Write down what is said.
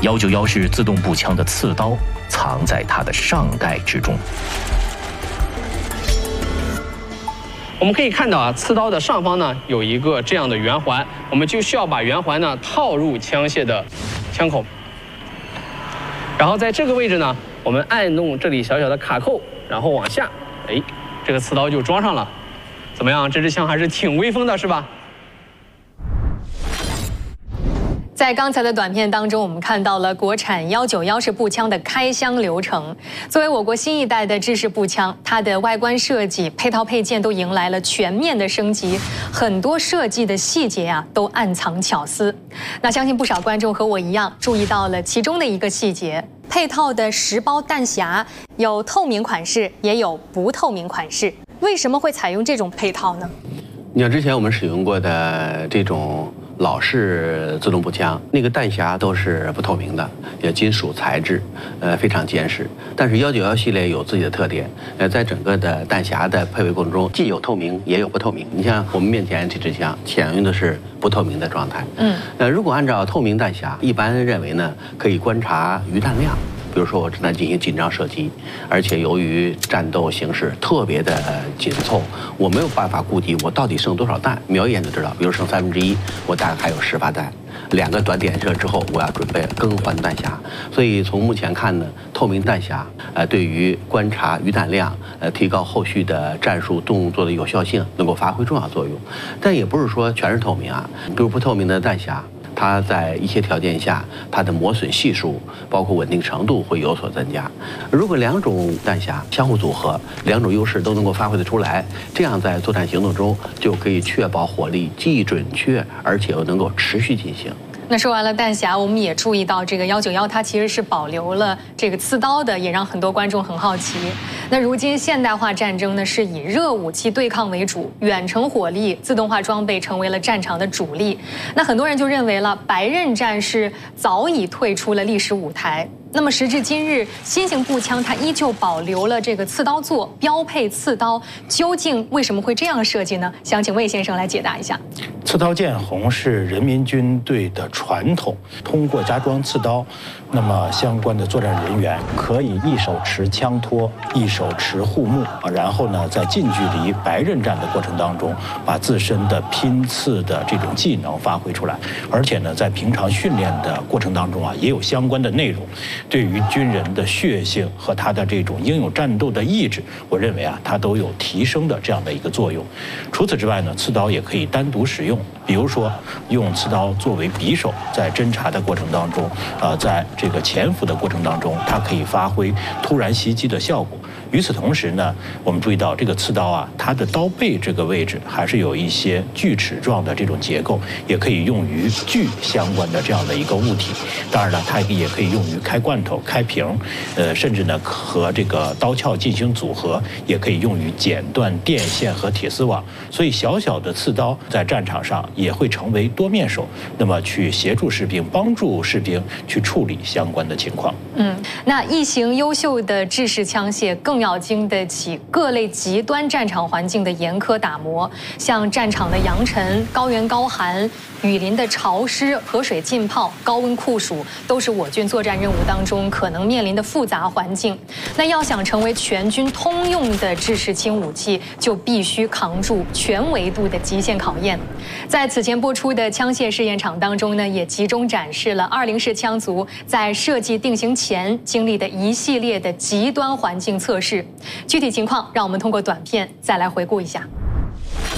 191式自动步枪的刺刀藏在它的上盖之中。 我们可以看到啊，刺刀的上方呢有一个这样的圆环，我们就需要把圆环呢套入枪械的枪口，然后在这个位置呢，我们按动这里小小的卡扣，然后往下，哎，这个刺刀就装上了。怎么样？这支枪还是挺威风的，是吧？ 在刚才的短片当中，我们看到了国产191式步枪的开箱流程。作为我国新一代的制式步枪，它的外观设计、配套配件都迎来了全面的升级，很多设计的细节啊都暗藏巧思。那相信不少观众和我一样注意到了其中的一个细节：配套的10包弹匣有透明款式，也有不透明款式。为什么会采用这种配套呢？ 你像之前我们使用过的这种老式自动步枪，那个弹匣都是不透明的，也金属材质，非常坚实。但是191系列有自己的特点，在整个的弹匣的配备过程中，既有透明也有不透明。你像我们面前这支枪，采用的是不透明的状态。如果按照透明弹匣，一般认为呢，可以观察余弹量。比如说我正在进行紧张射击，而且由于战斗形势特别的紧凑，我没有办法估计我到底剩多少弹，瞄一眼就知道。比如剩1/3，我大概还有10发弹。2个短点射之后，我要准备更换弹匣。所以从目前看呢，透明弹匣对于观察余弹量，提高后续的战术动作的有效性，能够发挥重要作用。但也不是说全是透明啊，比如不透明的弹匣，它在一些条件下，它的磨损系数包括稳定程度会有所增加。如果2种弹匣相互组合，2种优势都能够发挥得出来，这样在作战行动中就可以确保火力既准确，而且又能够持续进行。 那说完了弹匣，我们也注意到这个191它其实是保留了这个刺刀的，也让很多观众很好奇。那如今现代化战争呢是以热武器对抗为主，远程火力、自动化装备成为了战场的主力。那很多人就认为了白刃战士早已退出了历史舞台。那么时至今日，新型步枪它依旧保留了这个刺刀座，标配刺刀，究竟为什么会这样设计呢？想请魏先生来解答一下。 刺刀见红是人民军队的传统，通过加装刺刀，那么相关的作战人员可以一手持枪托，一手持护木，然后呢，在近距离白刃战的过程当中，把自身的拼刺的这种技能发挥出来，而且呢，在平常训练的过程当中啊，也有相关的内容。对于军人的血性和他的这种英勇战斗的意志，我认为啊，它都有提升的这样的一个作用。除此之外呢，刺刀也可以单独使用，比如说用刺刀作为匕首，在侦察的过程当中，在这个潜伏的过程当中，它可以发挥突然袭击的效果。与此同时呢，我们注意到这个刺刀啊，它的刀背这个位置还是有一些锯齿状的这种结构，也可以用于锯相关的这样的一个物体。当然了，它也可以用于开罐头、开瓶，甚至呢和这个刀鞘进行组合，也可以用于剪断电线和铁丝网。所以小小的刺刀在战场上也会成为多面手，那么去协助士兵、帮助士兵去处理相关的情况。 那一型优秀的制式枪械更要经得起各类极端战场环境的严苛打磨，像战场的扬尘、高原高寒、雨林的潮湿、河水浸泡、高温酷暑，都是我军作战任务当中可能面临的复杂环境。那要想成为全军通用的制式轻武器，就必须扛住全维度的极限考验。在此前播出的枪械试验场当中呢，也集中展示了20式枪族在设计定型前经历的一系列的极端环境测试。具体情况，让我们通过短片再来回顾一下。